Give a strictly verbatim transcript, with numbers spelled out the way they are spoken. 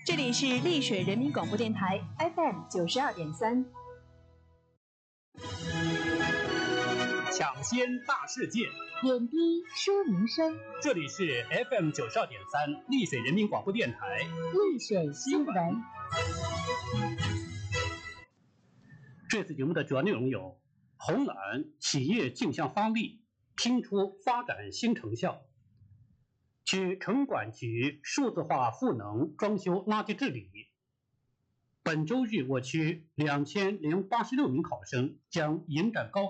这里是丽水人民广播电台 F M 九十二点三。 抢先大世界， 点滴说民生。 这里是 F M 九十二点三丽水人民广播电台丽水新闻。 这次节目的主要内容有：红蓝企业竞相发力，拼出发展新成效；区城管局数字化赋能装修垃圾治理。本周日，我区两千零八十六名考生将迎展高